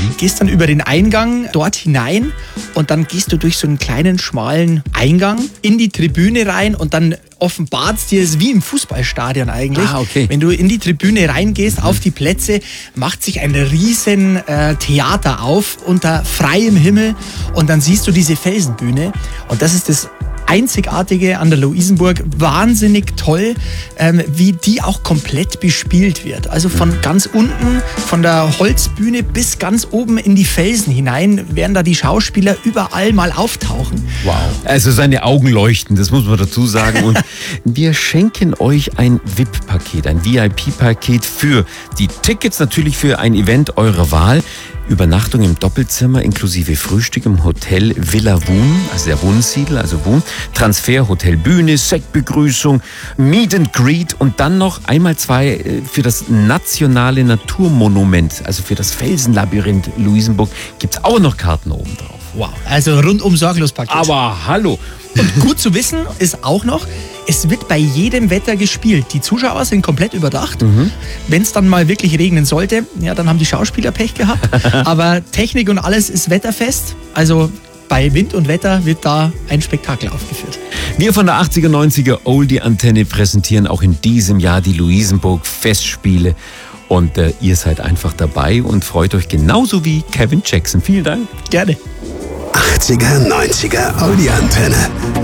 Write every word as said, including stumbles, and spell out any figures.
Gehst dann über den Eingang dort hinein und dann gehst du durch so einen kleinen, schmalen Eingang in die Tribüne rein und dann offenbart es dir, es ist wie im Fußballstadion eigentlich. Ah, okay. Wenn du in die Tribüne reingehst, auf die Plätze, macht sich ein riesen äh, Theater auf unter freiem Himmel und dann siehst du diese Felsenbühne und das ist das Einzigartige an der Luisenburg, wahnsinnig toll, ähm, wie die auch komplett bespielt wird. Also von ganz unten, von der Holzbühne bis ganz oben in die Felsen hinein werden da die Schauspieler überall mal auftauchen. Wow. Also seine Augen leuchten, das muss man dazu sagen. Und wir schenken euch ein V I P-Paket, ein V I P-Paket für die Tickets, natürlich für ein Event eurer Wahl. Übernachtung im Doppelzimmer inklusive Frühstück im Hotel Villa Wohn, also der Wohnsiedel, also Wohn, Transfer, Hotel Bühne, Sektbegrüßung, Meet and Greet und dann noch einmal zwei für das nationale Naturmonument, also für das Felsenlabyrinth Luisenburg, gibt's auch noch Karten oben drauf. Wow, also rundum sorglos Paket. Aber hallo! Und gut zu wissen ist auch noch, es wird bei jedem Wetter gespielt. Die Zuschauer sind komplett überdacht. Mhm. Wenn es dann mal wirklich regnen sollte, ja, dann haben die Schauspieler Pech gehabt. Aber Technik und alles ist wetterfest. Also bei Wind und Wetter wird da ein Spektakel aufgeführt. Wir von der achtziger, neunziger Oldie Antenne präsentieren auch in diesem Jahr die Luisenburg Festspiele. Und äh, ihr seid einfach dabei und freut euch genauso wie Kevin Jackson. Vielen Dank. Gerne. achtziger, neunziger Oldie Antenne.